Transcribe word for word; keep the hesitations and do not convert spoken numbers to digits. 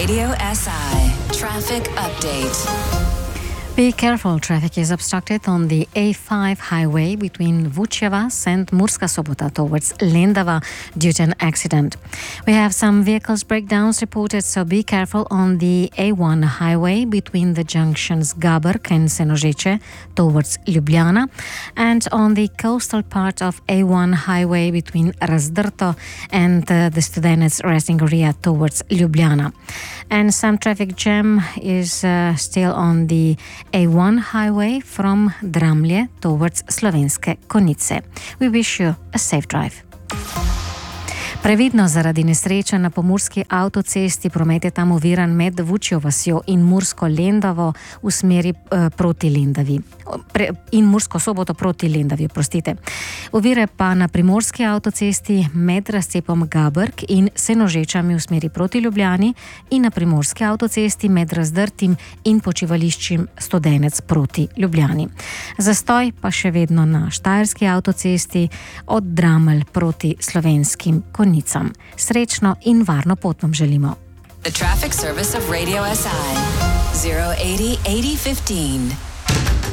Radio S I Traffic Update. Be careful, traffic is obstructed on the A five highway between Vučevac and Murska Sobota towards Lendava due to an accident. We have some vehicles breakdowns reported, so be careful on the A one highway between the junctions Gabrk and Senožeče towards Ljubljana, and on the coastal part of A one highway between Razdrto and uh, the Studenec resting area towards Ljubljana. And some traffic jam is uh, still on the A one highway from Dramlje towards Slovenske Konjice. We wish you a safe drive. Previdno zaradi nesreče na pomurski avtocesti, promet je tam oviran med Vučjo vasjo in Mursko Lendavo v smeri uh, proti Lendavi. Pre, in Mursko Soboto proti Lendavi, prostite. Ovire pa na primorski avtocesti med razcepom Gabrk in Senožečami v smeri proti Ljubljani in na primorski avtocesti med Razdrtim in počivališčem Studenec proti Ljubljani. Zastoj pa še vedno na štajerski avtocesti od Dramelj proti Slovenskim Konjicam. Srečno in varno pot vam želimo. The traffic service of Radio S I zero eighty eighty fifteen.